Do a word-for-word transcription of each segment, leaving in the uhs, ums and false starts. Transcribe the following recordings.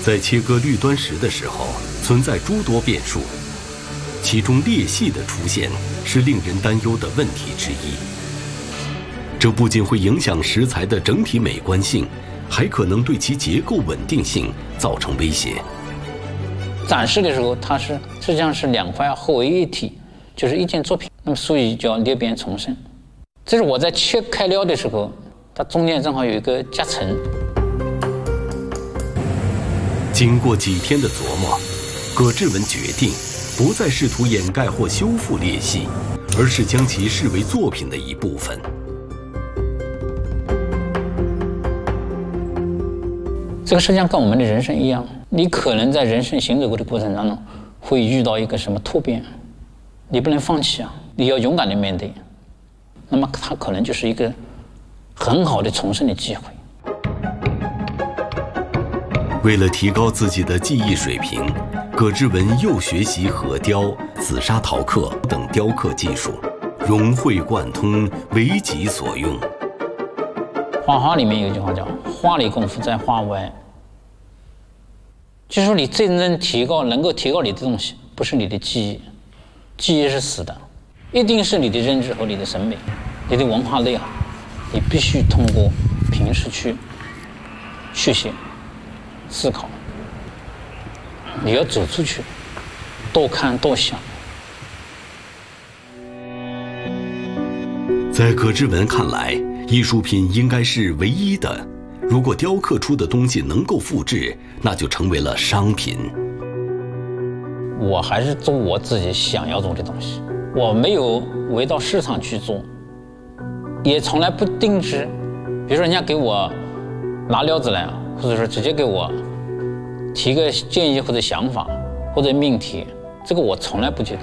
在切割绿端石的时候，存在诸多变数，其中裂隙的出现是令人担忧的问题之一。这不仅会影响石材的整体美观性，还可能对其结构稳定性造成威胁。 展示的时候，它是实际上是两块合为一体，就是一件作品，那么所以叫裂变重生。这是我在切开料的时候，它中间正好有一个夹层。 经过几天的琢磨，葛志文决定不再试图掩盖或修复裂隙，而是将其视为作品的一部分。 这个实际上跟我们的人生一样，你可能在人生行走过的过程当中会遇到一个什么突变，你不能放弃啊，你要勇敢的面对。那么它可能就是一个很好的重生的机会。 为了提高自己的技艺水平，葛志文又学习河雕、紫砂陶刻等雕刻技术，融会贯通，为己所用。 画画里面有一句话叫“画里功夫在画外”，就是说你真正提高能够提高你的东西，不是你的技艺，技艺是死的，一定是你的认知和你的审美，你的文化内涵，你必须通过平时去学习、思考，你要走出去，多看多想。 在葛志文看来，艺术品应该是唯一的，如果雕刻出的东西能够复制，那就成为了商品。 我还是做我自己想要做的东西，我没有围到市场去做，也从来不定制。比如说人家给我拿料子来，或者说直接给我提个建议或者想法或者命题，这个我从来不接受。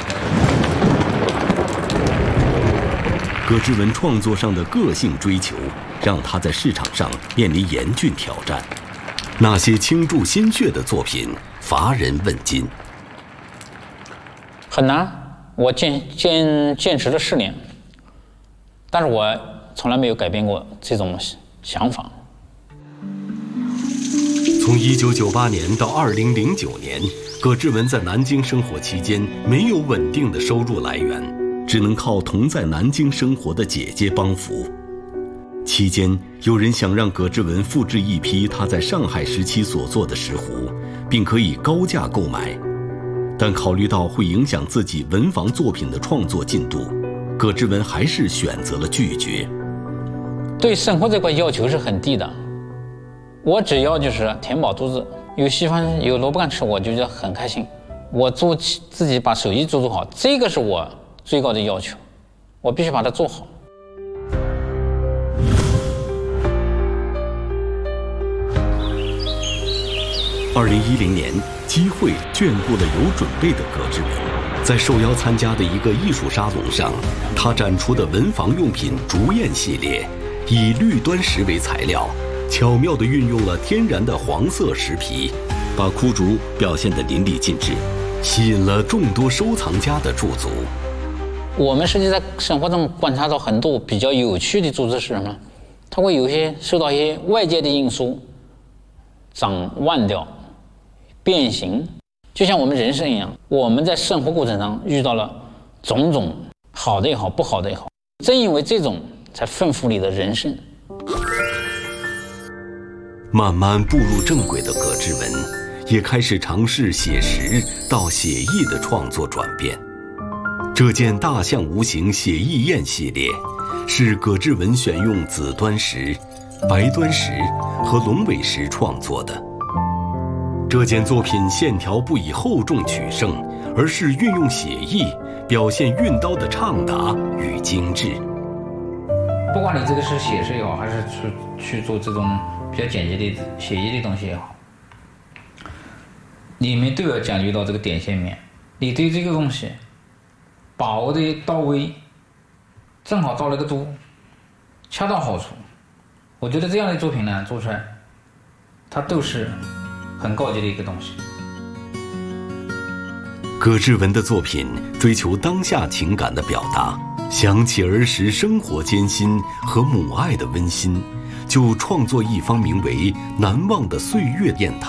葛志文创作上的个性追求，让他在市场上面临严峻挑战。那些倾注心血的作品，乏人问津。 很难，我坚坚坚持了四年，但是我从来没有改变过这种想法。 从一九九八年到二零零九年，葛志文在南京生活期间没有稳定的收入来源，只能靠同在南京生活的姐姐帮扶。期间，有人想让葛志文复制一批他在上海时期所做的石斛，并可以高价购买，但考虑到会影响自己文房作品的创作进度，葛志文还是选择了拒绝。 对生活这块要求是很低的，我只要就是填饱肚子，有稀饭有萝卜干吃，我就觉得很开心。我做自己把手艺做做好，这个是我最高的要求，我必须把它做好。 二零一零年，机会眷顾了有准备的葛志文。在受邀参加的一个艺术沙龙上，他展出的文房用品竹砚系列，以绿端石为材料，巧妙地运用了天然的黄色石皮，把枯竹表现得淋漓尽致，吸引了众多收藏家的驻足。 我们实际在生活中观察到很多比较有趣的组织是什么？它会有一些受到一些外界的因素，长弯掉、变形，就像我们人生一样，我们在生活过程中遇到了种种好的也好，不好的也好，正因为这种才丰富你的人生。 慢慢步入正轨的葛志文，也开始尝试写实到写意的创作转变。这件大象无形写意砚系列，是葛志文选用紫端石、白端石和龙尾石创作的。这件作品线条不以厚重取胜，而是运用写意，表现运刀的畅达与精致。 不管你这个是写实也好，还是去去做这种比较简洁的写意的东西也好，你们都要讲究到这个点线面，你对这个东西把握的到位，正好到了个度，恰到好处。我觉得这样的作品呢，做出来它都是很高级的一个东西。 葛志文的作品追求当下情感的表达，想起儿时生活艰辛和母爱的温馨，就创作一方名为《难忘的岁月》砚台。